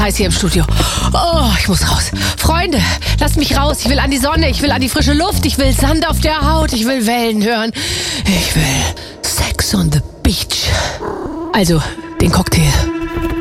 heiß hier im Studio. Oh, ich muss raus. Freunde, lasst mich raus. Ich will an die Sonne, ich will an die frische Luft, ich will Sand auf der Haut, ich will Wellen hören. Ich will Sex on the Beach. Also, den Cocktail.